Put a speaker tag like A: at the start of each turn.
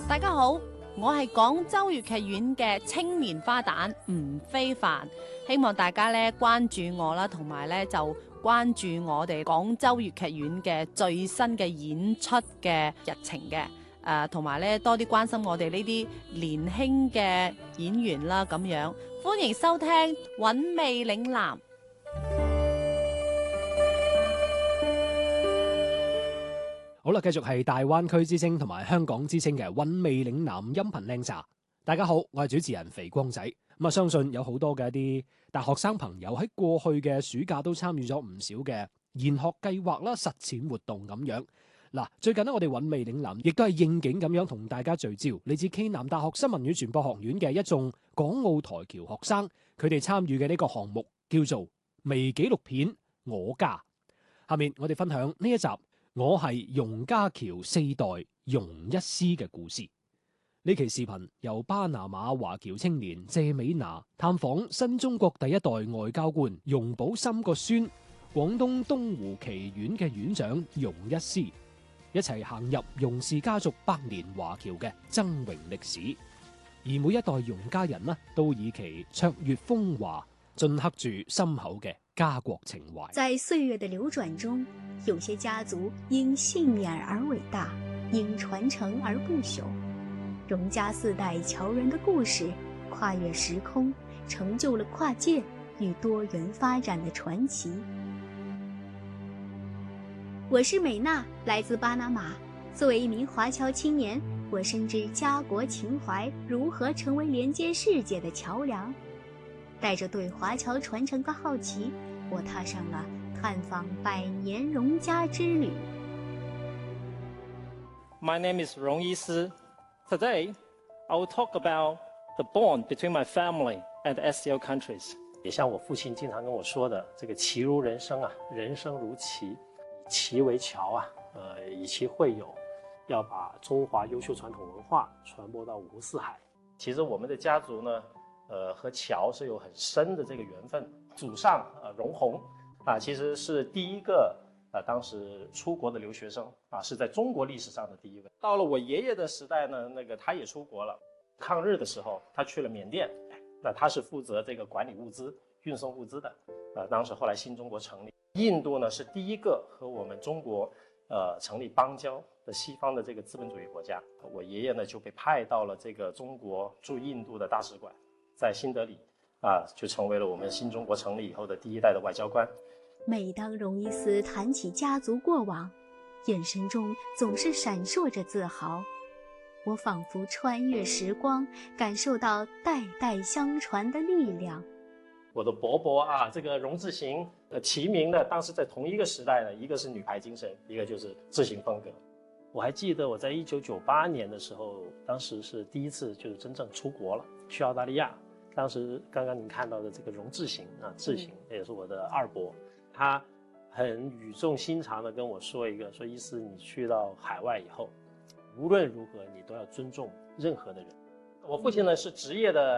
A: 大家好，我係廣州粵劇院嘅青年花旦吳非凡，希望大家咧關注我啦，同埋咧就關注我哋廣州粵劇院嘅最新嘅演出嘅日程嘅，同埋咧多啲關心我哋呢啲年輕嘅演員啦，咁樣歡迎收聽韻味嶺南。
B: 好啦，繼續係大灣區之聲同埋香港之聲嘅韻味嶺南音頻靚茶。大家好，我係主持人肥光仔。咁相信有好多嘅一啲大學生朋友喺過去嘅暑假都參與咗唔少嘅研學計劃啦、實踐活動咁樣。嗱，最近我哋韻味嶺南亦都係應景咁樣同大家聚焦嚟自暨南大學新聞與傳播學院嘅一眾港澳台僑學生，佢哋參與嘅呢個項目叫做微紀錄片《我家》。下面我哋分享呢一集。我係容家僑四代容一師嘅故事。呢期視頻由巴拿馬華僑青年謝美娜探訪新中國第一代外交官容寶森個孫，廣東東湖棋院嘅院長容一師，一齊行入容氏家族百年華僑嘅崢嶸歷史。而每一代容家人呢，都以其卓越風華鐫刻住深厚嘅家國情懷。
C: 在歲月的流轉中，有些家族因幸免而偉大，因傳承而不朽。容家四代僑人的故事，跨越時空，成就了跨界與多元發展的傳奇。我是美娜，來自巴拿馬。作為一名華僑青年，我深知家國情懷如何成為連接世界的橋樑。帶着對華僑傳承的好奇，我踏上了探訪百年容家之旅。
D: My name is 容一師。Today, I will talk about the bond between my family and SCO countries.
E: 也像我父親經常跟我說的，這個棋如人生啊，人生如棋，以棋為橋啊，以棋會友，要把中華優秀傳統文化傳播到五湖四海。其實我們的家族呢，和僑是有很深的這個緣分。祖上容闳啊，其實是第一個當時出國的留學生啊，是在中國歷史上的第一位。到了我爺爺的時代呢，他也出國了。抗日的時候，他去了緬甸，那他是負責這個管理物資、運送物資的。當時後來新中國成立，印度呢是第一個和我們中國成立邦交的西方的這個資本主義國家。我爺爺呢就被派到了這個中國駐印度的大使館，在新德里就成為了我們新中國成立以後的第一代的外交官。
C: 每當容一師談起家族過往，眼神中總是閃爍着自豪。我仿佛穿越時光，感受到代代相傳的力量。
E: 我的伯伯啊，這個容志行齊名呢，當時在同一個時代呢，一個是女排精神，一個就是志行風格。我還記得我在1998年的時候，當時是第一次就是真正出國了，去澳大利亞。當時剛剛您看到的這個容志行啊，志行也是我的二伯，他很語重心長的跟我說一個，說意思你去到海外以後，無論如何你都要尊重任何的人。我父親呢是職業的